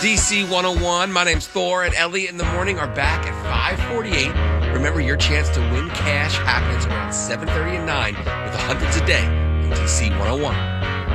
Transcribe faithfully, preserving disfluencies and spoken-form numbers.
D C one oh one. My name's Thor, and Elliot in the morning are back at five forty-eight. Remember, your chance to win cash happens around seven thirty and nine with hundreds a day on D C one oh one.